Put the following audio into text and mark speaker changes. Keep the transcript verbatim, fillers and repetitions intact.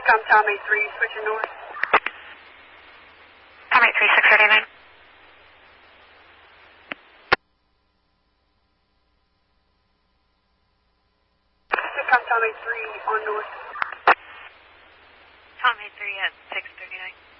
Speaker 1: SITCOM Tom eight three, switching north.
Speaker 2: Tom eight three, six thirty-nine.
Speaker 1: SITCOM Tom eight three, on north.
Speaker 2: Tom eight three at six thirty-nine.